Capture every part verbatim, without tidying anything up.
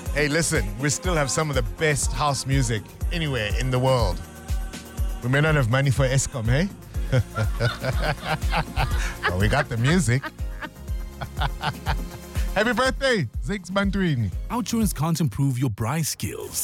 Hey, listen, we still have some of the best house music anywhere in the world. We may not have money for Eskom, hey? But we got the music. Happy birthday, Zix Bantwini. Outsurance can't improve your braai skills,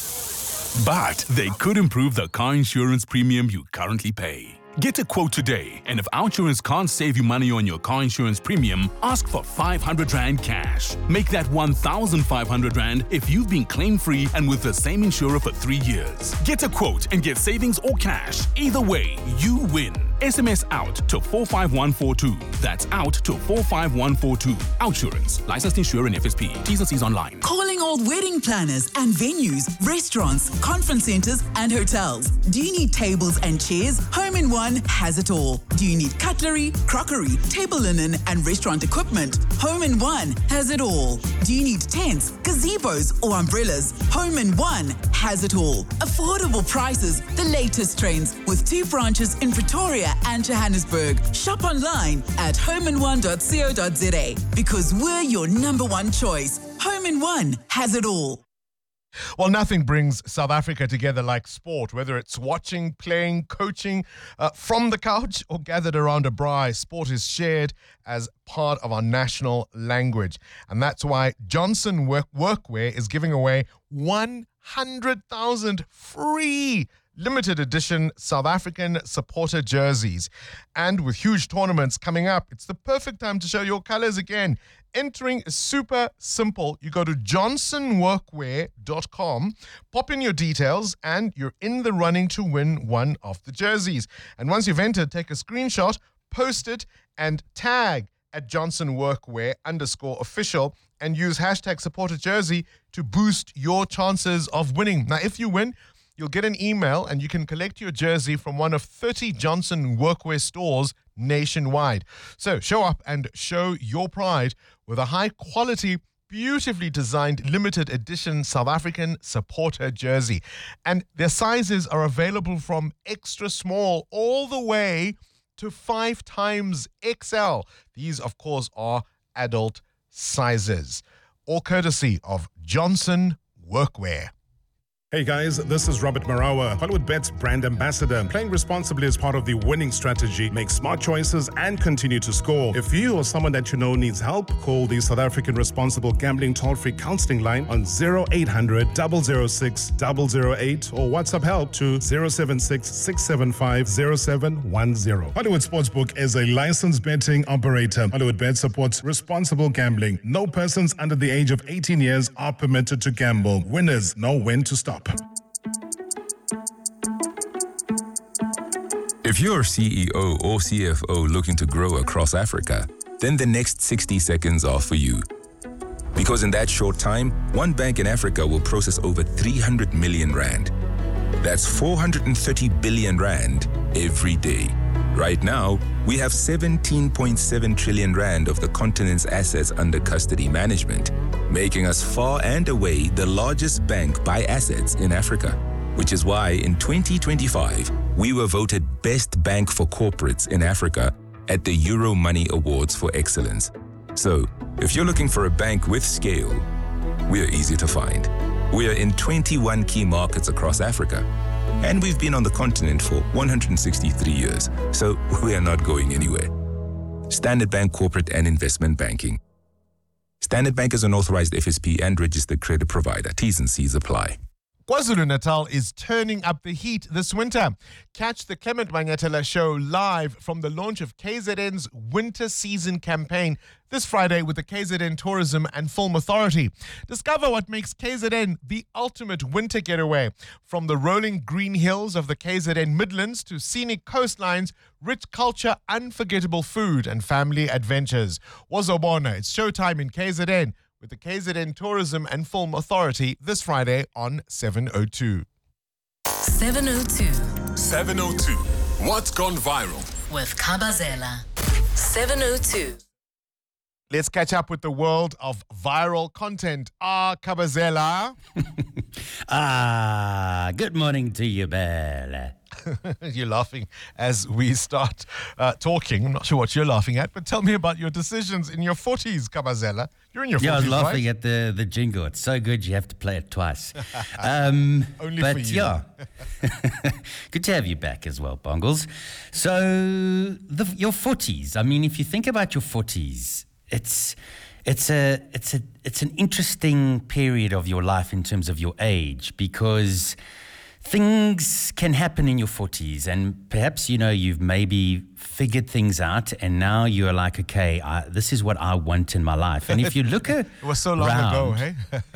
but they could improve the car insurance premium you currently pay. Get a quote today, and if Outsurance can't save you money on your car insurance premium, ask for five hundred rand cash. Make that one thousand five hundred rand if you've been claim-free and with the same insurer for three years. Get a quote and get savings or cash. Either way, you win. S M S out to four five one four two. That's out to four five one four two. Outsurance. Licensed insurer in F S P. T's and C's online. Calling all wedding planners and venues, restaurants, conference centers, and hotels. Do you need tables and chairs? Home in One has it all. Do you need cutlery, crockery, table linen, and restaurant equipment? Home in One has it all. Do you need tents, gazebos, or umbrellas? Home in One has it all. Affordable prices, the latest trends, with two branches in Pretoria and Johannesburg. Shop online at home in one dot co dot za because we're your number one choice. Home in One has it all. Well, nothing brings South Africa together like sport, whether it's watching, playing, coaching, uh, from the couch or gathered around a braai. Sport is shared as part of our national language. And that's why Johnson Work- Workwear is giving away one hundred thousand free limited edition South African supporter jerseys. And with huge tournaments coming up, it's the perfect time to show your colors again. Entering is super simple. You go to johnson workwear dot com, pop in your details, and you're in the running to win one of the jerseys. And once you've entered, take a screenshot, post it, and tag at Johnson Workwear underscore official, and use hashtag supporter jersey to boost your chances of winning. Now, if you win, you'll get an email and you can collect your jersey from one of thirty Johnson Workwear stores nationwide. So show up and show your pride with a high quality, beautifully designed limited edition South African supporter jersey. And their sizes are available from extra small all the way to five times X L. These, of course, are adult sizes. All courtesy of Johnson Workwear. Hey guys, this is Robert Marawa, HollywoodBets brand ambassador. Playing responsibly is part of the winning strategy. Make smart choices and continue to score. If you or someone that you know needs help, call the South African Responsible Gambling Toll-Free Counseling Line on zero eight hundred, double oh six, double oh eight or WhatsApp help to zero seven six, six seven five, zero seven one zero. Hollywood Sportsbook is a licensed betting operator. HollywoodBet supports responsible gambling. No persons under the age of eighteen years are permitted to gamble. Winners know when to stop. If you're C E O or C F O looking to grow across Africa, then the next sixty seconds are for you. Because in that short time, one bank in Africa will process over three hundred million rand. That's four hundred thirty billion rand every day. Right now, we have seventeen point seven trillion rand of the continent's assets under custody management, making us far and away the largest bank by assets in Africa. Which is why in twenty twenty-five, we were voted Best Bank for Corporates in Africa at the Euro Money Awards for Excellence. So, if you're looking for a bank with scale, we're easy to find. We're in twenty-one key markets across Africa. And we've been on the continent for one hundred sixty-three years, so we are not going anywhere. Standard Bank Corporate and Investment Banking. Standard Bank is an authorized F S P and registered credit provider. T's and C's apply. KwaZulu-Natal is turning up the heat this winter. Catch the Clement Manyatela show live from the launch of K Z N's winter season campaign this Friday with the K Z N Tourism and Film Authority. Discover what makes K Z N the ultimate winter getaway. From the rolling green hills of the K Z N Midlands to scenic coastlines, rich culture, unforgettable food and family adventures. Wazobona, it's showtime in K Z N with the K Z N Tourism and Film Authority this Friday on seven oh two. seven oh two. seven oh two. What's gone viral? With Kabazela. seven oh two. Let's catch up with the world of viral content. Ah, Kabazela. Ah, good morning to you, Bella. You're laughing as we start uh, talking. I'm not sure what you're laughing at, but tell me about your decisions in your forties, Kabazela. You're in your Yeah, I was forties, laughing right? at the, the jingle. It's so good you have to play it twice. Um, Only but for you. yeah, good to have you back as well, Bongles. So the, your forties. I mean, if you think about your forties, it's it's a it's a it's an interesting period of your life in terms of your age, because things can happen in your forties, and perhaps, you know, you've maybe figured things out, and now you're like, okay, I, this is what I want in my life. And if you look at It was so long around, ago, hey?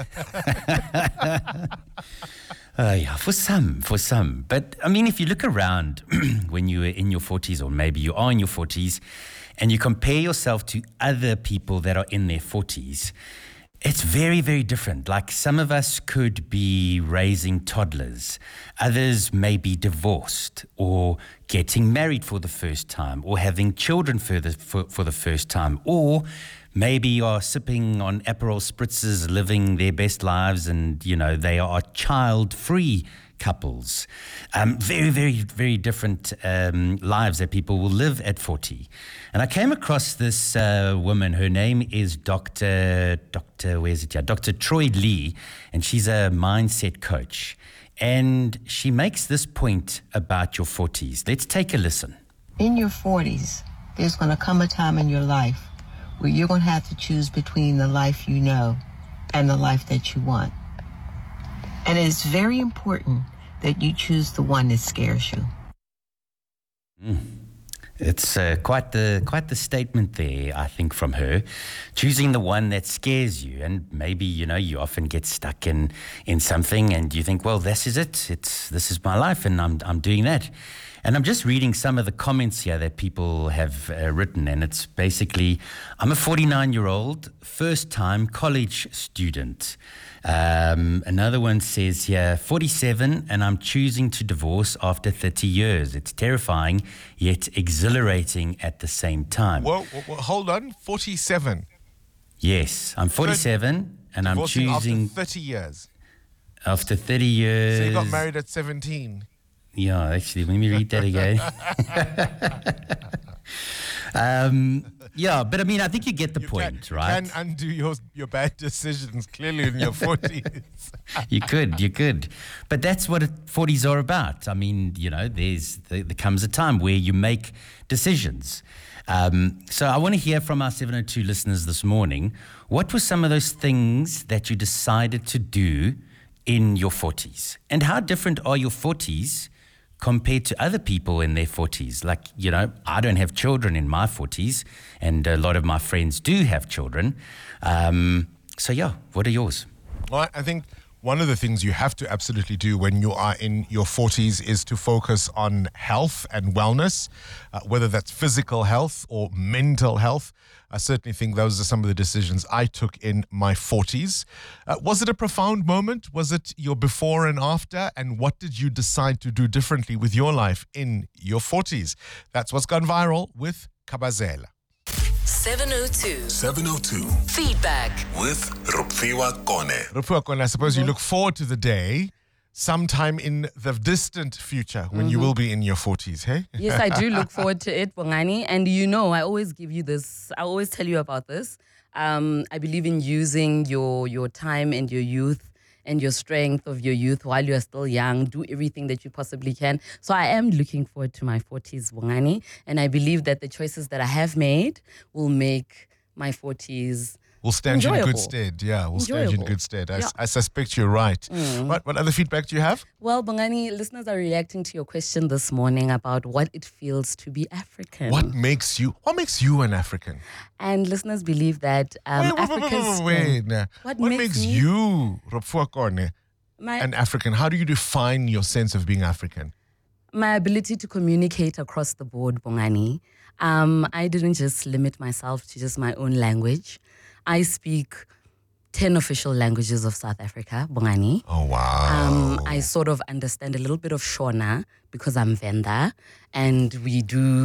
Uh, yeah, for some, for some. But I mean, if you look around when you were in your forties, or maybe you are in your forties, and you compare yourself to other people that are in their forties, it's very, very different. Like, some of us could be raising toddlers. Others may be divorced, or getting married for the first time, or having children for the, for, for the first time, or maybe are sipping on Aperol spritzes, living their best lives, and, you know, they are child-free couples. Um, very, very, very different um, lives that people will live at forty. And I came across this uh, woman. Her name is Doctor Doctor Where's it? Yeah, Doctor Troy Lee, and she's a mindset coach. And she makes this point about your forties. Let's take a listen. In your forties, there's going to come a time in your life where you're going to have to choose between the life you know and the life that you want. And it's very important that you choose the one that scares you. Mm. It's uh, quite the quite the statement there, I think, from her. Choosing the one that scares you. And maybe, you know, you often get stuck in, in something and you think, well, this is it. It's this is my life, and I'm I'm doing that. And I'm just reading some of the comments here that people have uh, written, and it's basically, I'm a forty-nine-year-old, first-time college student. Um, another one says here, forty-seven, and I'm choosing to divorce after thirty years. It's terrifying, yet exhilarating at the same time. Whoa, whoa, whoa, hold on, forty-seven. Yes, I'm forty-seven, and I'm Divorcing choosing after thirty years. after thirty years. So you got married at seventeen. Yeah, actually, let me read that again. um, yeah, but I mean, I think you get the You point, can, right? You can undo your, your bad decisions clearly in your forties. You could, you could. But that's what forties are about. I mean, you know, there's there, there comes a time where you make decisions. Um, so I want to hear from our seven oh two listeners this morning. What were some of those things that you decided to do in your forties? And how different are your forties compared to other people in their forties? Like, you know, I don't have children in my forties, and a lot of my friends do have children. Um, so, yeah, what are yours? Well, I think one of the things you have to absolutely do when you are in your forties is to focus on health and wellness, uh, whether that's physical health or mental health. I certainly think those are some of the decisions I took in my forties. Uh, was it a profound moment? Was it your before and after? And what did you decide to do differently with your life in your forties? That's what's gone viral with Kabazela. seven oh two. seven oh two. Feedback. With Rupfiwa Kone. Rupfuakon, I suppose you look forward to the day sometime in the distant future when you will be in your forties, hey? Yes, I do look forward to it, Bongani. And you know, I always give you this, I always tell you about this. Um, I believe in using your your time and your youth and your strength of your youth while you are still young. Do everything that you possibly can. So I am looking forward to my forties, Bongani. And I believe that the choices that I have made will make my forties We'll stand you in enjoyable. good stead. Yeah, we'll stand you in Enjoyable. good stead. I, Yeah. I suspect you're right. Mm. What, what other feedback do you have? Well, Bongani, listeners are reacting to your question this morning about what it feels to be African. What makes you What makes you an African? And listeners believe that um, wait, wait, wait, Africa's... wait, wait, wait. now. What What makes makes me- you, Rupfuakon, My, an African? How do you define your sense of being African? my ability to communicate across the board, Bongani. Um, I didn't just limit myself to just my own language. I speak ten official languages of South Africa, Bongani. Oh, wow. Um, I sort of understand a little bit of Shona because I'm Venda, and we do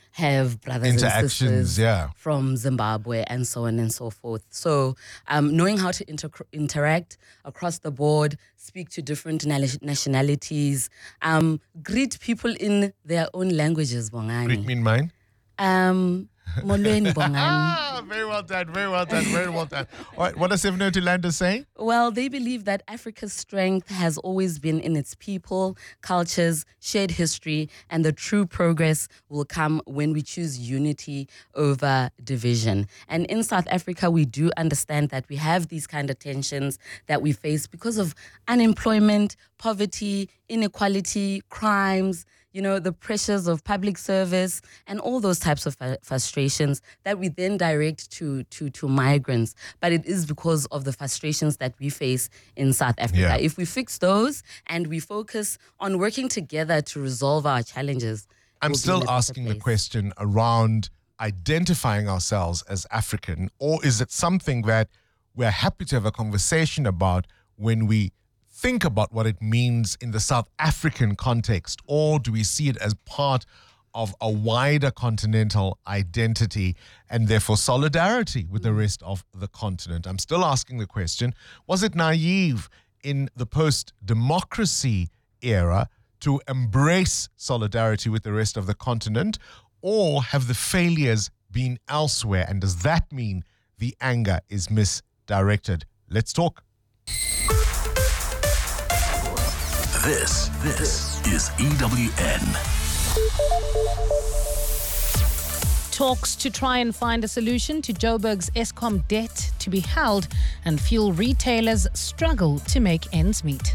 have brothers and sisters yeah. from Zimbabwe and so on and so forth. So um, knowing how to inter- interact across the board, speak to different nationalities, um, greet people in their own languages, Bongani. Greet me in mine? Um, Molweni Bongani. Ah, very well done, very well done, very well done. All right, what does seven oh two Landers say? Well, they believe that Africa's strength has always been in its people, cultures, shared history, and the true progress will come when we choose unity over division. And in South Africa, we do understand that we have these kind of tensions that we face because of unemployment, poverty, inequality, crimes, you know, the pressures of public service and all those types of frustrations that we then direct to, to, to migrants. But it is because of the frustrations that we face in South Africa. Yeah. If we fix those and we focus on working together to resolve our challenges. I'm we'll still asking the question around identifying ourselves as African, or is it something that we're happy to have a conversation about when we think about what it means in the South African context, or do we see it as part of a wider continental identity and therefore solidarity with the rest of the continent? I'm still asking the question, was it naive in the post-democracy era to embrace solidarity with the rest of the continent, or have the failures been elsewhere? And does that mean the anger is misdirected? Let's talk. This, this is E W N. Talks to try and find a solution to Joburg's Eskom debt to be held, and fuel retailers struggle to make ends meet.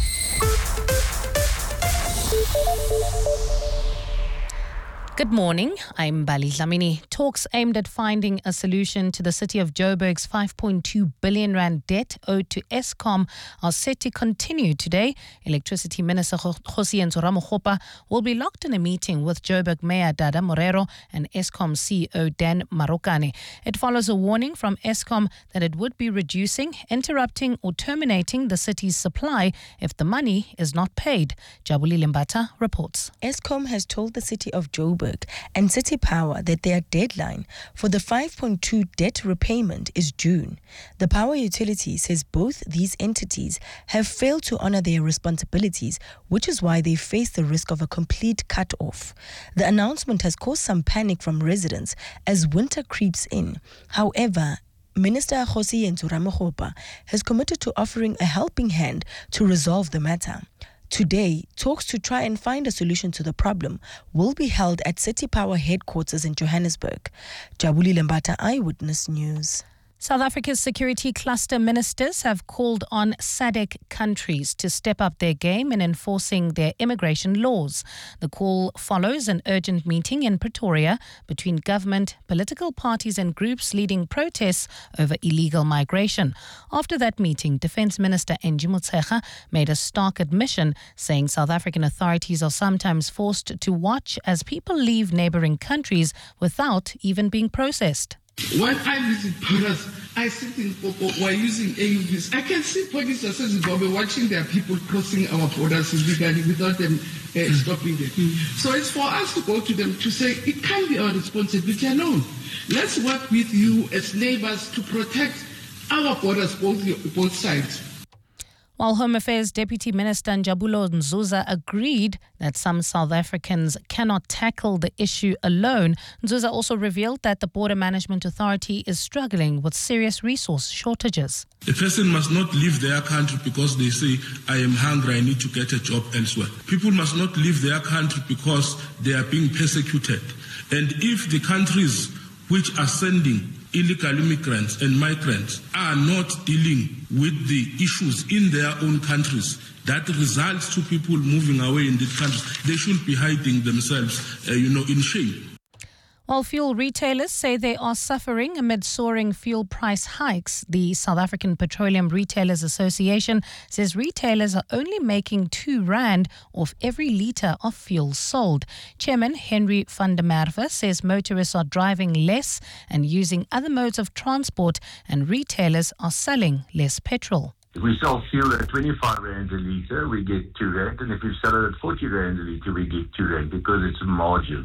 Good morning, I'm Bali Dlamini. Talks aimed at finding a solution to the city of Joburg's five point two billion rand debt owed to Eskom are set to continue today. Electricity Minister Kgosientsho Ramokgopa will be locked in a meeting with Joburg Mayor Dada Morero and Eskom C E O Dan Marokane. It follows a warning from Eskom that it would be reducing, interrupting or terminating the city's supply if the money is not paid. Jabuli Limbata reports. Eskom has told the city of Joburg and City Power that their deadline for the five point two debt repayment is June. The power utility says both these entities have failed to honor their responsibilities, which is why they face the risk of a complete cut-off. The announcement has caused some panic from residents as winter creeps in. However, Minister Kgosientsho Ramokgopa has committed to offering a helping hand to resolve the matter. Today, talks to try and find a solution to the problem will be held at City Power headquarters in Johannesburg. Jabuli Lembata, Eyewitness News. South Africa's security cluster ministers have called on S A D C countries to step up their game in enforcing their immigration laws. The call follows an urgent meeting in Pretoria between government, political parties and groups leading protests over illegal migration. After that meeting, Defence Minister Angie Motshekga made a stark admission, saying South African authorities are sometimes forced to watch as people leave neighbouring countries without even being processed. When I visit borders, I sit in Popo while using A U Vs. I can see police in Zimbabwe watching their people crossing our borders illegally without them uh, stopping them. Mm. So it's for us to go to them to say it can't be our responsibility alone. Let's work with you as neighbors to protect our borders, both both sides. While Home Affairs Deputy Minister Njabulo Nzuza agreed that some South Africans cannot tackle the issue alone, Nzuza also revealed that the Border Management Authority is struggling with serious resource shortages. A person must not leave their country because they say, I am hungry, I need to get a job elsewhere. People must not leave their country because they are being persecuted. And if the countries which are sending illegal immigrants and migrants are not dealing with the issues in their own countries, that results to people moving away in these countries. They shouldn't be hiding themselves, uh, you know, in shame. While fuel retailers say they are suffering amid soaring fuel price hikes, the South African Petroleum Retailers Association says retailers are only making two rand off every litre of fuel sold. Chairman Henry van der Merwe says motorists are driving less and using other modes of transport, and retailers are selling less petrol. If we sell fuel at twenty-five rand a litre, we get two rand, and if we sell it at forty rand a litre, we get two rand because it's a margin.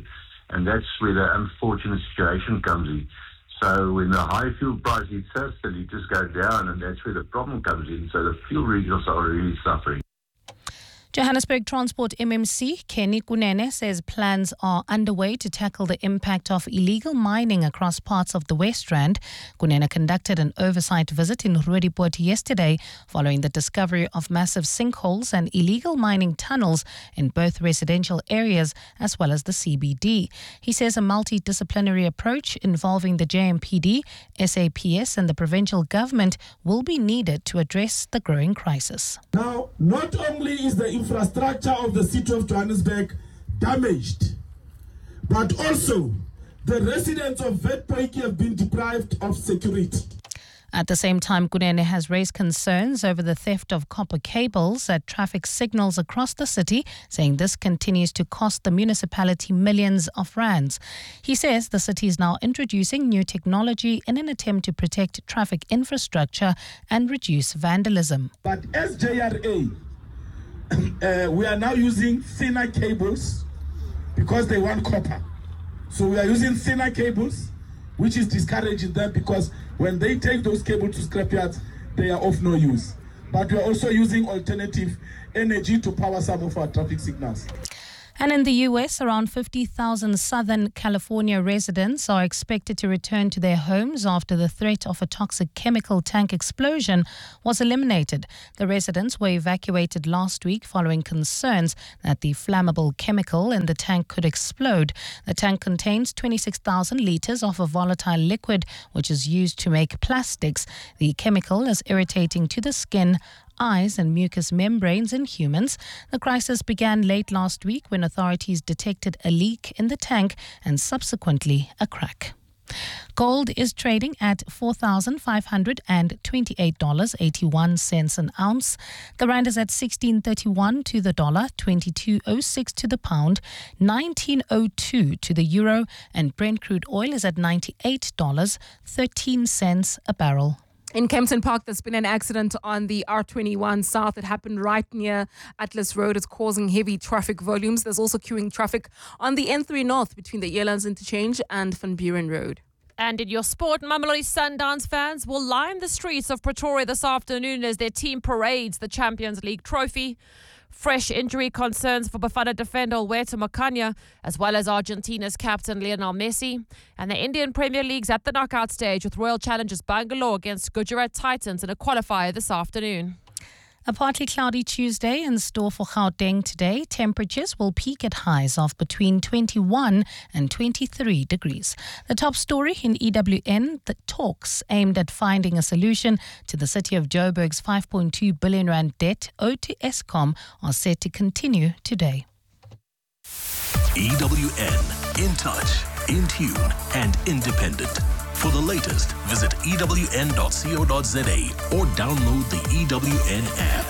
And that's where the unfortunate situation comes in. So when the high fuel price hits us, then it just goes down, and that's where the problem comes in. So the fuel regionals are really suffering. Johannesburg Transport M M C, Kenny Kunene, says plans are underway to tackle the impact of illegal mining across parts of the West Rand. Kunene conducted an oversight visit in Roodepoort yesterday following the discovery of massive sinkholes and illegal mining tunnels in both residential areas as well as the C B D. He says a multidisciplinary approach involving the J M P D, S A P S and the provincial government will be needed to address the growing crisis. Now, not only is the infrastructure of the city of Johannesburg damaged, but also the residents of Witpoortjie have been deprived of security. At the same time, Kunene has raised concerns over the theft of copper cables at traffic signals across the city, saying this continues to cost the municipality millions of rands. He says the city is now introducing new technology in an attempt to protect traffic infrastructure and reduce vandalism. But as J R A, uh, we are now using thinner cables because they want copper. So we are using thinner cables, which is discouraging them because when they take those cables to scrapyards, they are of no use. But we are also using alternative energy to power some of our traffic signals. And in the U S, around fifty thousand Southern California residents are expected to return to their homes after the threat of a toxic chemical tank explosion was eliminated. The residents were evacuated last week following concerns that the flammable chemical in the tank could explode. The tank contains twenty-six thousand litres of a volatile liquid, which is used to make plastics. The chemical is irritating to the skin, eyes and mucous membranes in humans. The crisis began late last week when authorities detected a leak in the tank and subsequently a crack. Gold is trading at four thousand five hundred twenty-eight dollars and eighty-one cents an ounce. The rand is at sixteen thirty-one to the dollar, twenty-two oh six to the pound, nineteen oh two to the euro, and Brent crude oil is at ninety-eight dollars and thirteen cents a barrel. In Kempton Park, there's been an accident on the R twenty-one South. It happened right near Atlas Road. It's causing heavy traffic volumes. There's also queuing traffic on the N three North between the Elands Interchange and Van Buren Road. And in your sport, Mamelodi Sundowns fans will line the streets of Pretoria this afternoon as their team parades the Champions League trophy. Fresh injury concerns for Bafana defender Alberto Macania, as well as Argentina's captain Lionel Messi. And the Indian Premier League's at the knockout stage with Royal Challengers Bangalore against Gujarat Titans in a qualifier this afternoon. A partly cloudy Tuesday in store for Gauteng today. Temperatures will peak at highs of between twenty-one and twenty-three degrees. The top story in E W N, the talks aimed at finding a solution to the city of Joburg's five point two billion rand debt owed to Eskom are set to continue today. E W N, in touch, in tune and independent. For the latest, visit E W N dot co dot za or download the E W N app.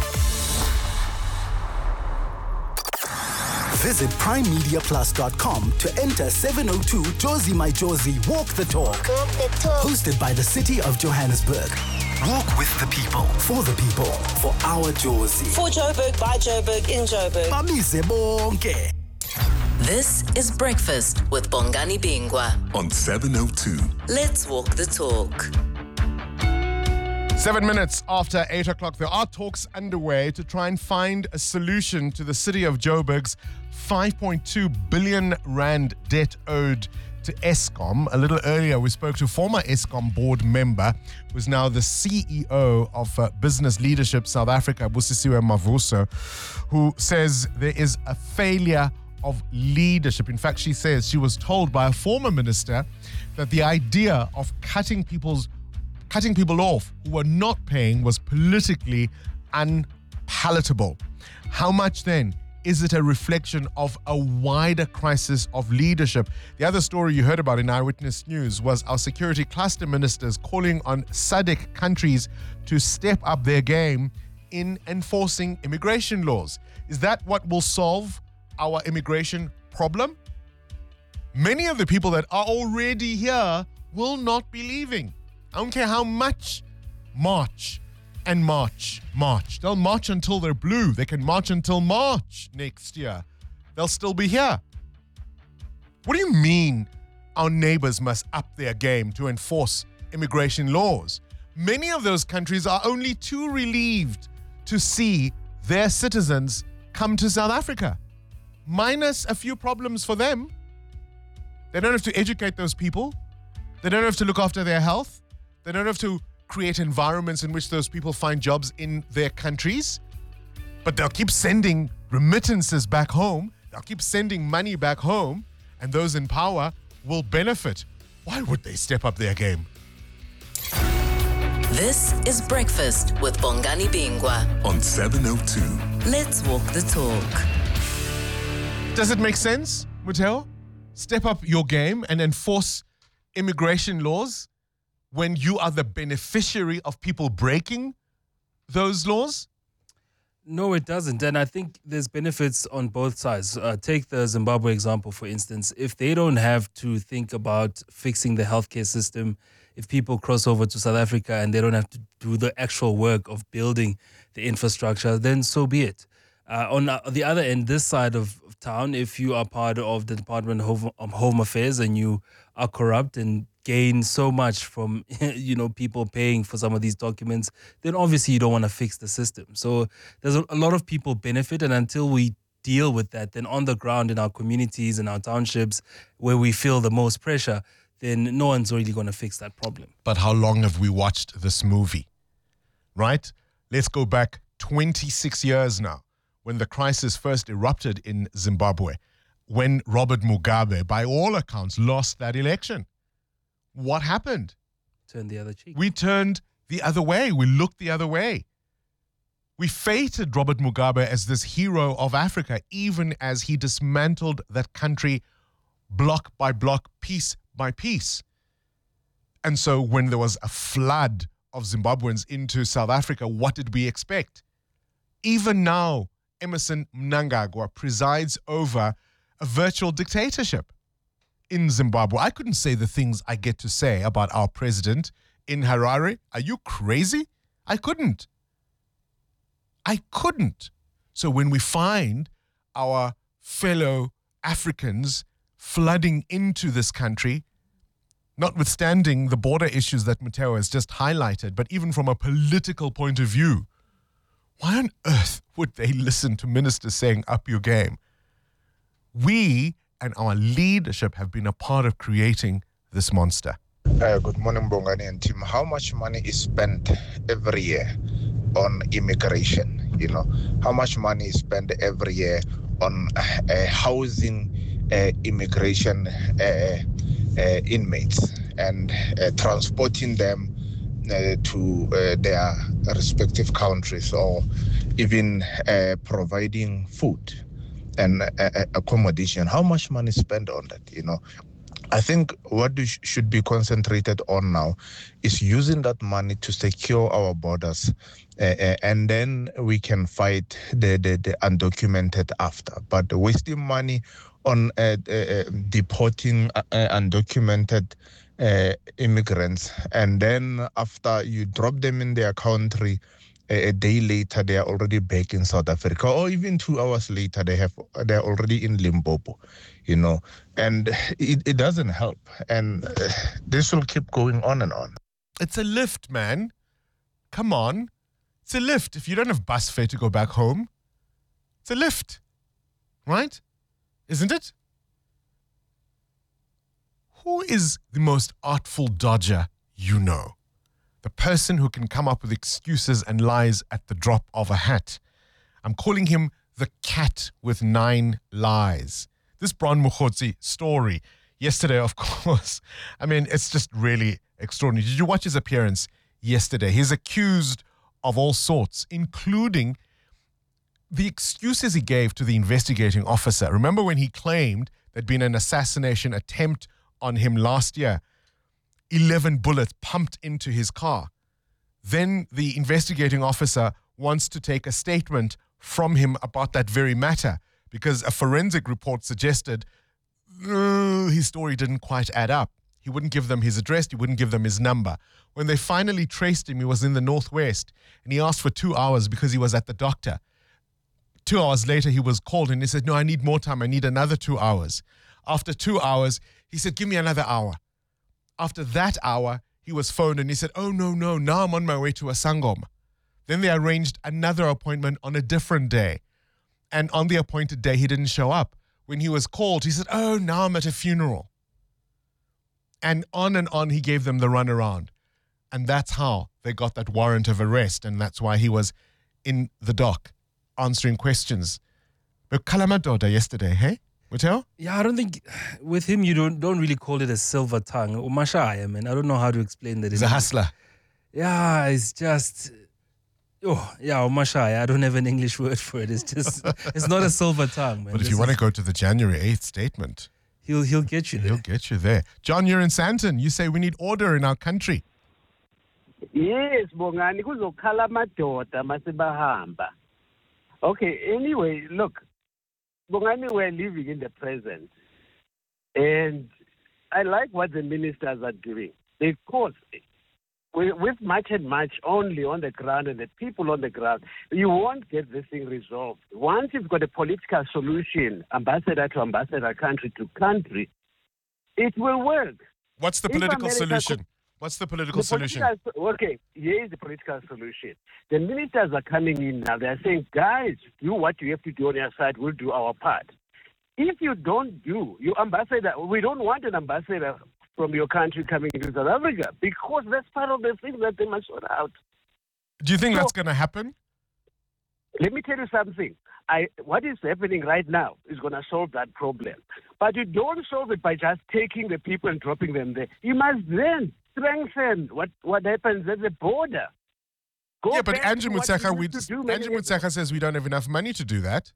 Visit prime media plus dot com to enter seven oh two Jozi My Jozi Walk the Talk. Walk the Talk. Hosted by the City of Johannesburg. Walk with the people, for the people, for our Jozi. For Joburg, by Joburg, in Joburg. Bamise bonke. This is Breakfast with Bongani Bingwa on seven oh two. Let's walk the talk. Seven minutes after eight o'clock, there are talks underway to try and find a solution to the city of Joburg's five point two billion rand debt owed to Eskom. A little earlier, we spoke to former Eskom board member, who's now the C E O of uh, Business Leadership South Africa, Busisiwe Mavuso, who says there is a failure of leadership. In fact, she says she was told by a former minister that the idea of cutting people's cutting people off who were not paying was politically unpalatable. How much then is it a reflection of a wider crisis of leadership? The other story you heard about in Eyewitness News was our security cluster ministers calling on S A D C countries to step up their game in enforcing immigration laws. Is that what will solve our immigration problem? Many of the people that are already here will not be leaving. I don't care how much march and march, march. They'll march until they're blue. They can march until March next year. They'll still be here. What do you mean our neighbors must up their game to enforce immigration laws? Many of those countries are only too relieved to see their citizens come to South Africa, minus a few problems for them. They don't have to educate those people. They don't have to look after their health. They don't have to create environments in which those people find jobs in their countries. But they'll keep sending remittances back home. They'll keep sending money back home, and those in power will benefit. Why would they step up their game? This is Breakfast with Bongani Bingwa on seven oh two. Let's walk the talk. Does it make sense, Muteo? Step up your game and enforce immigration laws when you are the beneficiary of people breaking those laws? No, it doesn't. And I think there's benefits on both sides. Uh, take the Zimbabwe example, for instance. If they don't have to think about fixing the healthcare system, if people cross over to South Africa and they don't have to do the actual work of building the infrastructure, then so be it. Uh, on the other end, this side of, of town, if you are part of the Department of Home, of Home Affairs and you are corrupt and gain so much from, you know, people paying for some of these documents, then obviously you don't want to fix the system. So there's a, a lot of people benefit, and until we deal with that, then on the ground in our communities and our townships where we feel the most pressure, then no one's really going to fix that problem. But how long have we watched this movie? Right? Let's go back twenty-six years now, when the crisis first erupted in Zimbabwe, when Robert Mugabe, by all accounts, lost that election. What happened? Turn the other cheek. We turned the other way. We looked the other way. We feted Robert Mugabe as this hero of Africa, even as he dismantled that country block by block, piece by piece. And so when there was a flood of Zimbabweans into South Africa, what did we expect? Even now, Emmerson Mnangagwa presides over a virtual dictatorship in Zimbabwe. I couldn't say the things I get to say about our president in Harare. Are you crazy? I couldn't. I couldn't. So when we find our fellow Africans flooding into this country, notwithstanding the border issues that Mateo has just highlighted, but even from a political point of view, why on earth would they listen to ministers saying, up your game? We and our leadership have been a part of creating this monster. Uh, good morning, Bongani and team. How much money is spent every year on immigration? You know, how much money is spent every year on uh, housing uh, immigration uh, uh, inmates and uh, transporting them uh, to uh, their respective countries, or even uh, providing food and uh, accommodation? How much money is spent on that, you know? I think what we sh- should be concentrated on now is using that money to secure our borders, uh, uh, and then we can fight the, the, the undocumented after. But wasting money on uh, uh, deporting uh, undocumented uh, immigrants, and then after you drop them in their country, a day later they are already back in South Africa, or even two hours later they have they're already in Limpopo, you know, and it, it doesn't help, and uh, this will keep going on and on. It's a lift, man. Come on, it's a lift. If you don't have bus fare to go back home, it's a lift, right? Isn't it? Who is the most artful dodger you know? The person who can come up with excuses and lies at the drop of a hat. I'm calling him the cat with nine lies. This Bron Mukhotsi story yesterday, of course, I mean, it's just really extraordinary. Did you watch his appearance yesterday? He's accused of all sorts, including the excuses he gave to the investigating officer. Remember when he claimed there'd been an assassination attempt on him last year? eleven bullets pumped into his car. Then the investigating officer wants to take a statement from him about that very matter, because a forensic report suggested uh, his story didn't quite add up. He wouldn't give them his address, he wouldn't give them his number. When they finally traced him, he was in the Northwest, and he asked for two hours because he was at the doctor. Two hours later, he was called and he said, no, I need more time, I need another two hours. After two hours, he said, give me another hour. After that hour, he was phoned and he said, oh, no, no, now I'm on my way to a Sangoma. Then they arranged another appointment on a different day. And on the appointed day, he didn't show up. When he was called, he said, oh, now I'm at a funeral. And on and on, he gave them the runaround. And that's how they got that warrant of arrest. And that's why he was in the dock answering questions. But Kalamadoda yesterday, hey? Mateo? Yeah, I don't think, with him, you don't don't really call it a silver tongue. Umashaya, man. I don't know how to explain that. He's a hustler. Yeah, it's just... Oh, yeah, Umashaya. I don't have an English word for it. It's just, it's not a silver tongue, man. But if This you want to is- go to the January eighth statement, he'll he'll get you there. He'll get you there. John, you're in Santon. You say we need order in our country. Yes, Bongani, kuzokhala amadoda masebahamba. Okay, anyway, look, Bongani, we're living in the present. And I like what the ministers are doing. Because we- with much and much only on the ground and the people on the ground, you won't get this thing resolved. Once you've got a political solution, ambassador to ambassador, country to country, it will work. What's the If political America solution? could- What's the political The solution? political- okay, here is the political solution. The ministers are coming in now. They're saying, guys, do what you have to do on your side. We'll do our part. If you don't do, your ambassador, we don't want an ambassador from your country coming into South Africa because that's part of the thing that they must sort out. Do you think So- that's going to happen? Let me tell you something. I, what is happening right now is going to solve that problem. But you don't solve it by just taking the people and dropping them there. You must then strengthen what, what happens at the border. Go yeah, but back Andrew to what Mutsaka, you we, used to do many Andrew years ago. Mutsaka says we don't have enough money to do that.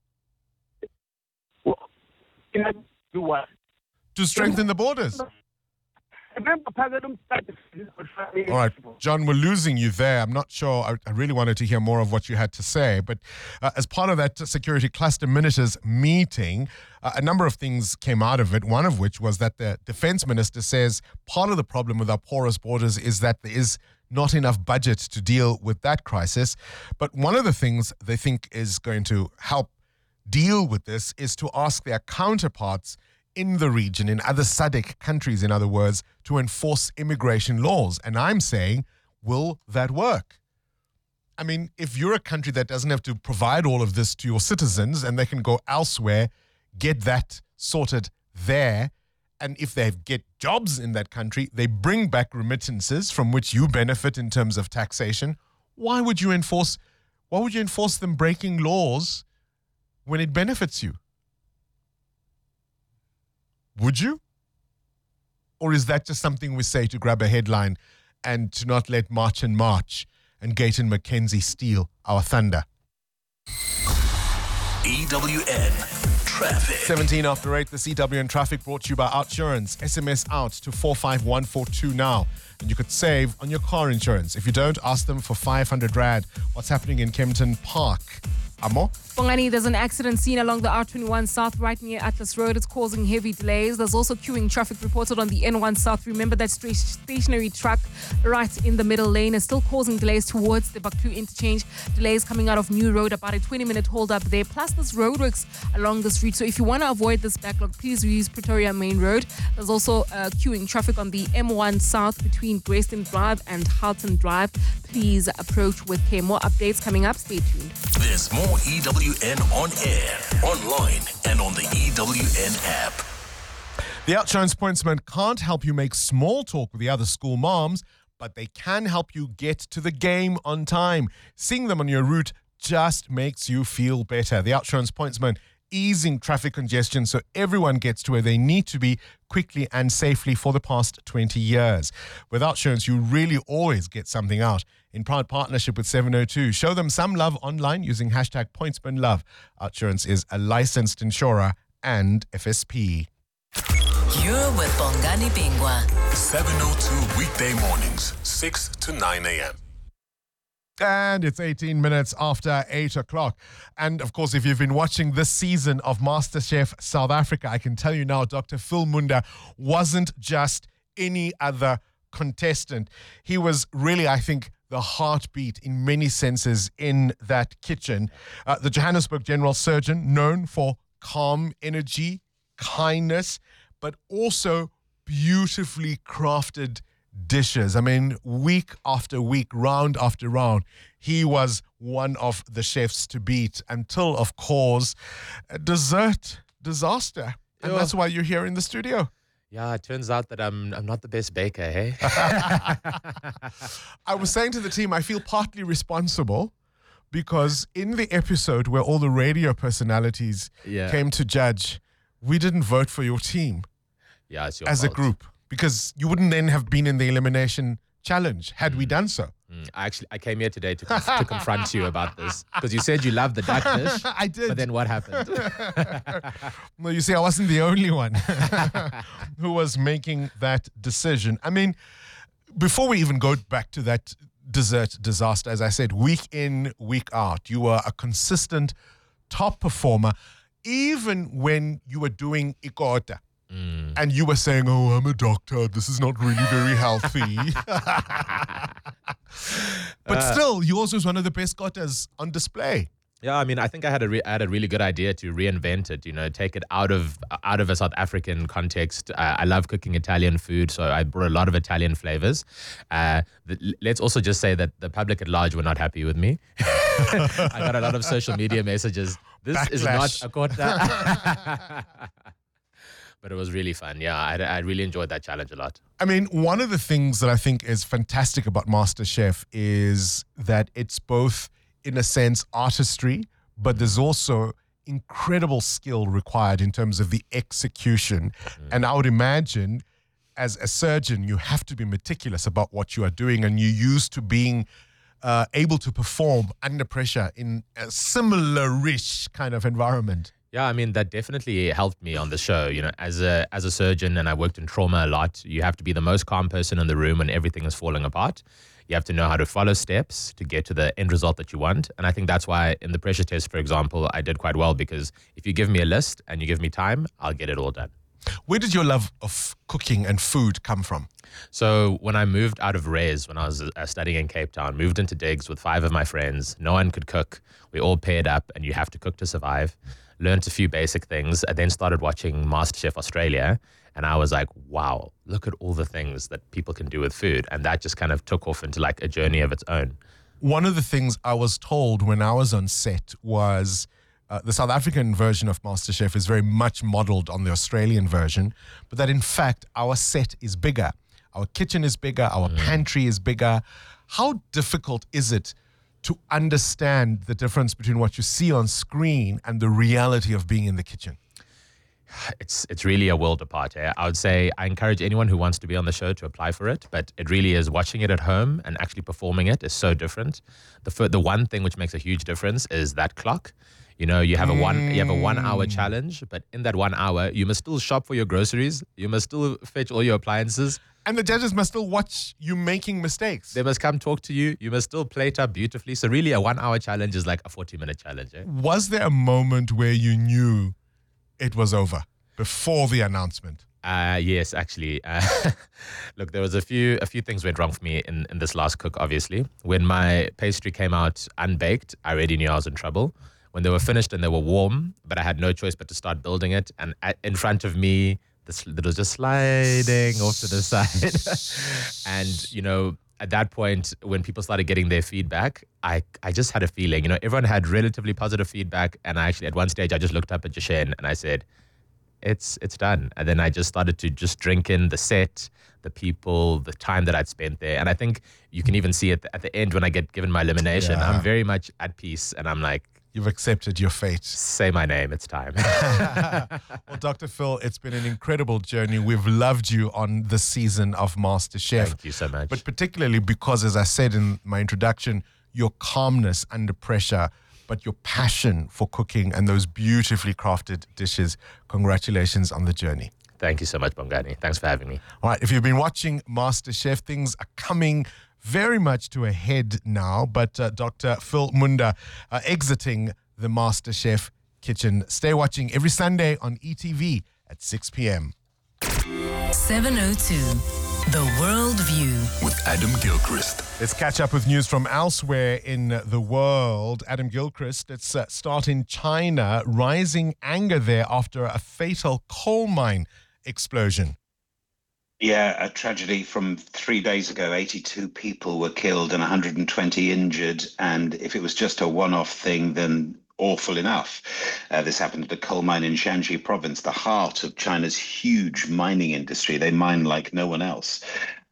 You know, do what? To strengthen the borders. Remember, President- All right, John, we're losing you there. I'm not sure. I, I really wanted to hear more of what you had to say. But uh, as part of that security cluster ministers meeting, uh, a number of things came out of it. One of which was that the defense minister says part of the problem with our porous borders is that there is not enough budget to deal with that crisis. But one of the things they think is going to help deal with this is to ask their counterparts in the region, in other S A D C countries, in other words, to enforce immigration laws. And I'm saying, will that work? I mean, if you're a country that doesn't have to provide all of this to your citizens and they can go elsewhere, get that sorted there, and if they get jobs in that country, they bring back remittances from which you benefit in terms of taxation, why would you enforce, why would you enforce them breaking laws when it benefits you? Would you? Or is that just something we say to grab a headline and to not let March and March and Gayton McKenzie steal our thunder? E W N Traffic. seventeen after eight, the C W N Traffic brought to you by Outsurance. S M S out to four five one four two now. And you could save on your car insurance. If you don't, ask them for five hundred rand. What's happening in Kempton Park? Amo? Bongani, there's an accident seen along the R twenty-one South right near Atlas Road. It's causing heavy delays. There's also queuing traffic reported on the N one South. Remember that stra- stationary truck right in the middle lane is still causing delays towards the Baklu interchange. Delays coming out of New Road, about a twenty minute hold up there. Plus there's roadworks along the street. So if you want to avoid this backlog, please use Pretoria Main Road. There's also uh, queuing traffic on the M one South between Grayston Drive and Halton Drive. Please approach with care. More updates coming up. Stay tuned. There's more E W N on air, online, and on the E W N app. The Outsurance Pointsman can't help you make small talk with the other school moms, but they can help you get to the game on time. Seeing them on your route just makes you feel better. The Outsurance Pointsman easing traffic congestion so everyone gets to where they need to be quickly and safely for the past twenty years. With Outsurance, you really always get something out. In proud partnership with seven oh two, show them some love online using hashtag PointsmanLove. Outsurance is a licensed insurer and F S P. You're with Bongani Bingwa. seven oh two weekday mornings, six to nine a.m. And it's eighteen minutes after eight o'clock. And of course, if you've been watching this season of MasterChef South Africa, I can tell you now, Doctor Phil Munda wasn't just any other contestant. He was really, I think, the heartbeat in many senses in that kitchen. Uh, the Johannesburg General Surgeon, known for calm energy, kindness, but also beautifully crafted dishes. I mean, week after week, round after round, he was one of the chefs to beat until, of course, a dessert disaster. And Yeah. that's why you're here in the studio. Yeah, it turns out that I'm I'm not the best baker, hey? I was saying to the team, I feel partly responsible because in the episode where all the radio personalities Yeah. came to judge, we didn't vote for your team Yeah, it's your as a fault. group because you wouldn't then have been in the elimination challenge had we done so. Mm, I actually I came here today to conf- to confront you about this because you said you love the duck dish. I did. But then what happened? Well, you see, I wasn't the only one who was making that decision. I mean, before we even go back to that dessert disaster, as I said, week in, week out, you were a consistent top performer, even when you were doing ikota. And you were saying, oh, I'm a doctor. This is not really very healthy. But Uh, still, yours was one of the best kotas on display. Yeah, I mean, I think I had a re- I had a really good idea to reinvent it. You know, take it out of out of a South African context. Uh, I love cooking Italian food, so I brought a lot of Italian flavors. Uh, the, let's also just say that the public at large were not happy with me. I got a lot of social media messages. This is not Backlash. a kota. But it was really fun. Yeah, I, I really enjoyed that challenge a lot. I mean, one of the things that I think is fantastic about MasterChef is that it's both, in a sense, artistry, but there's also incredible skill required in terms of the execution. And I would imagine, as a surgeon, you have to be meticulous about what you are doing, and you're used to being uh, able to perform under pressure in a similar-ish kind of environment. Yeah, I mean, that definitely helped me on the show. You know, as a as a surgeon, and I worked in trauma a lot, you have to be the most calm person in the room when everything is falling apart. You have to know how to follow steps to get to the end result that you want. And I think that's why in the pressure test, for example, I did quite well, because if you give me a list and you give me time, I'll get it all done. Where did your love of cooking and food come from? So when I moved out of Reyes, when I was uh, studying in Cape Town, moved into digs with five of my friends. No one could cook. We all paired up, and you have to cook to survive. Learned a few basic things. I then started watching MasterChef Australia, and I was like, wow, look at all the things that people can do with food. And that just kind of took off into like a journey of its own. One of the things I was told when I was on set was uh, the South African version of MasterChef is very much modeled on the Australian version, but that in fact our set is bigger. Our kitchen is bigger, our pantry is bigger. How difficult is it to understand the difference between what you see on screen and the reality of being in the kitchen? It's it's really a world apart. Eh? I would say I encourage anyone who wants to be on the show to apply for it, but it really is. Watching it at home and actually performing it is so different. The fir- the one thing which makes a huge difference is that clock. You know, you have a one you have a one hour challenge, but in that one hour, you must still shop for your groceries. You must still fetch all your appliances. And the judges must still watch you making mistakes. They must come talk to you. You must still plate up beautifully. So really, a one hour challenge is like a forty minute challenge. Eh? Was there a moment where you knew it was over before the announcement? Uh, yes, actually. Uh, look, there was a few a few things went wrong for me in, in this last cook, obviously. When my pastry came out unbaked, I already knew I was in trouble. When they were finished and they were warm, but I had no choice but to start building it. And at, in front of me, this, it was just sliding off to the side. And, you know, at that point, when people started getting their feedback, I, I just had a feeling, you know, everyone had relatively positive feedback. And I actually, at one stage, I just looked up at Jashen and I said, it's it's done. And then I just started to just drink in the set, the people, the time that I'd spent there. And I think you can even see it at the end when I get given my elimination. Yeah. I'm very much at peace and I'm like, you've accepted your fate. Say my name, it's time. Well, Doctor Phil, it's been an incredible journey. We've loved you on this season of MasterChef. Thank you so much. But particularly because, as I said in my introduction, your calmness under pressure, but your passion for cooking and those beautifully crafted dishes. Congratulations on the journey. Thank you so much, Bongani. Thanks for having me. All right, if you've been watching MasterChef, things are coming very much to a head now, but uh, Doctor Phil Munda uh, exiting the MasterChef kitchen. Stay watching every Sunday on E T V at six p.m. seven oh two The World View with Adam Gilchrist. Let's catch up with news from elsewhere in the world. Adam Gilchrist, let's uh, start in China. Rising anger there after a fatal coal mine explosion. Yeah, a tragedy from three days ago. eighty-two people were killed and one hundred twenty injured. And if it was just a one-off thing, then awful enough. Uh, this happened at a coal mine in Shanxi province, the heart of China's huge mining industry. They mine like no one else.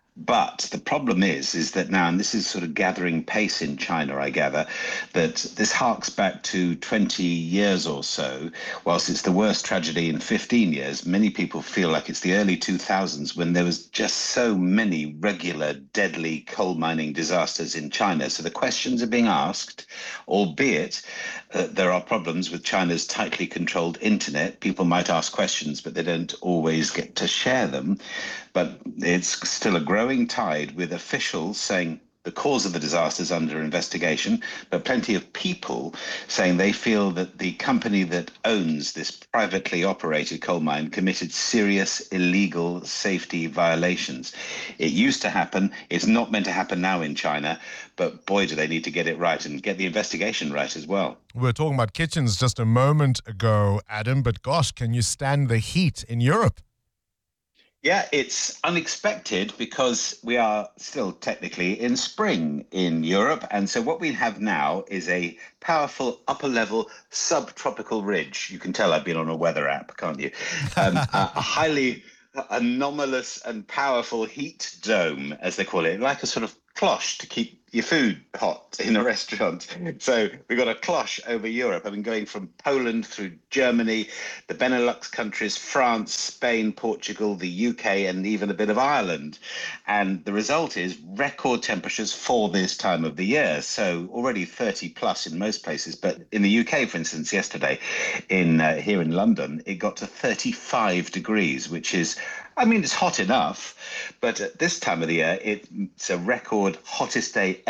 But the problem is, is that now, and this is sort of gathering pace in China, I gather, that this harks back to twenty years or so. Whilst it's the worst tragedy in fifteen years, many people feel like it's the early two thousands when there was just so many regular, deadly coal mining disasters in China. So the questions are being asked, albeit uh, there are problems with China's tightly controlled internet. People might ask questions, but they don't always get to share them. But it's still a growing tide with officials saying the cause of the disaster is under investigation, but plenty of people saying they feel that the company that owns this privately operated coal mine committed serious illegal safety violations. It used to happen. It's not meant to happen now in China, but boy, do they need to get it right and get the investigation right as well. We were talking about kitchens just a moment ago, Adam, but gosh, can you stand the heat in Europe? Yeah, it's unexpected because we are still technically in spring in Europe. And so what we have now is a powerful upper level subtropical ridge. You can tell I've been on a weather app, can't you? Um, a, a highly anomalous and powerful heat dome, as they call it, like a sort of cloche to keep your food hot in a restaurant. So we've got a cloche over Europe. I've been going from Poland through Germany, the Benelux countries, France, Spain, Portugal, the U K, and even a bit of Ireland. And the result is record temperatures for this time of the year. So already thirty plus in most places. But in the U K, for instance, yesterday in uh, here in London, it got to thirty-five degrees, which is, I mean, it's hot enough. But at this time of the year, it's a record hottest day